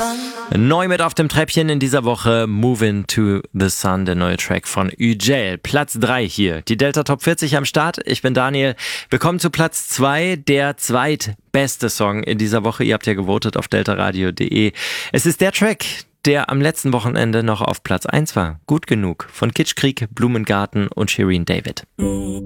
Neu mit auf dem Treppchen in dieser Woche Moving to the Sun, der neue Track von Üjel. Platz 3 hier, die Delta Top 40 am Start. Ich bin Daniel. Willkommen zu Platz 2, der zweitbeste Song in dieser Woche. Ihr habt ja gewotet auf deltaradio.de. Es ist der Track, der am letzten Wochenende noch auf Platz 1 war. Gut genug. Von Kitschkrieg, Blumengarten und Shirin David. Du